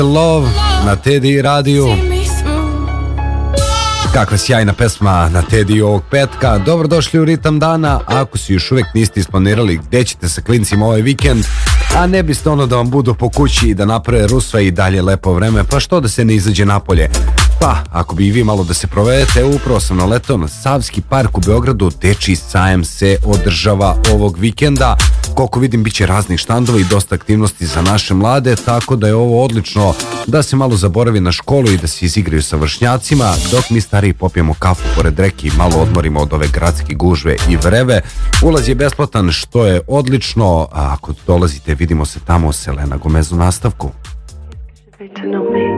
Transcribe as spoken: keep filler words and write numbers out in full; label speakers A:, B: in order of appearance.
A: Love na Teddy radiju. Kakva sjajna pesma na Teddy ovog petka. Dobrodošli u ritam dana. Ako si još uvijek niste isplanirali gdje ćete sa klincima ovaj vikend, a ne biste ono da vam budu po kući i da naprave rusva i dalje lepo vreme, pa što da se ne izađe napolje? Pa, ako bi i vi malo da se provedete, upravo sam naletao na Savski park u Beogradu. Dečiji sajam se održava ovog vikenda. Koliko vidim, bit će raznih štandova i dosta aktivnosti za naše mlade, tako da je ovo odlično da se malo zaboravi na školu i da se izigraju sa vršnjacima, dok mi stariji popijemo kafu pored reke i malo odmorimo od ove gradske gužve i vreve. Ulaz je besplatan, što je odlično, a ako dolazite, vidimo se tamo. Selena Gomez u nastavku.
B: To know me.